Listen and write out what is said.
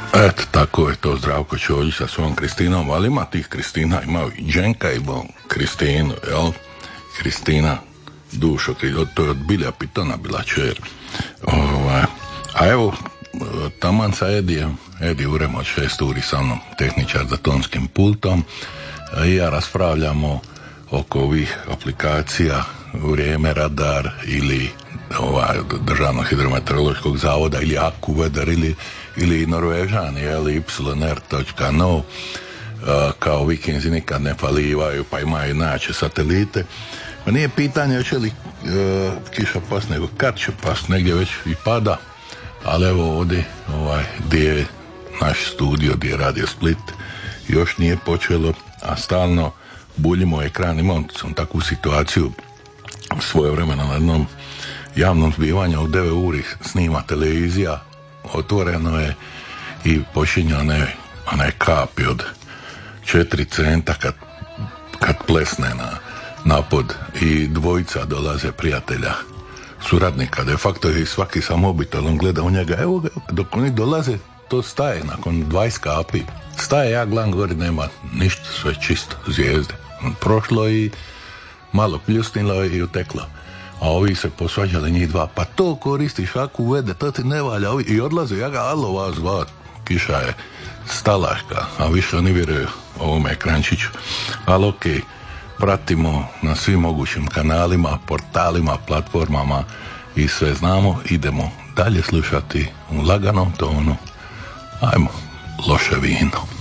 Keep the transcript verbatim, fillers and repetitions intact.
Eto, tako je to Zdravko Čolić sa svojom Kristinom, ali ima tih Kristina, imao i Dženka i bon Kristinu, jel? Kristina Dušo, to je od Bilja Pitona bila čer. Ovaj, a evo, taman sa Edijem, Edi Urem od šest uri sa mnom, tehničar za tonskim pultom, i ja raspravljamo oko ovih aplikacija Vrijeme, Radar ili ovaj, Državnog hidrometeorološkog zavoda ili AccuWeather ili, ili Norvežani ili y r točka n o uh, kao vikinzi nikad ne falivaju pa imaju najjače satelite. Pa nije pitanje hoće li uh, kiša pas, nego kad će pas, negdje već i pada, ali evo ovdje ovaj, gdje je naš studio, gdje je Radio Split, još nije počelo, a stalno buljimo ekran. Imam sam takvu situaciju svoje vremena na jednom javnom zbivanju u devet uri snima televizija, otvoreno je i počinje one, one kapi od četiri centa kad, kad plesne na, na pod i dvojica dolaze prijatelja, suradnika, de facto i svaki sa mobitelom gleda u njega, evo ga, dok oni dolaze to staje nakon dvadeset kapi, staje, ja gledam gori, nema ništa, sve čisto, zvijezde, prošlo i malo pljusnilo i uteklo. A ovi se posvađali njih dva, pa to koristiš AccuWeather, to ti ne valja, ovi, i odlaze, ja ga, alo vas dva, kiša je stalaška, a više oni vjeruju ovome ekrančiću. Ali okej, okay, pratimo na svim mogućim kanalima, portalima, platformama i sve znamo, idemo dalje slušati u laganom tonu. Ajmo, loše vino.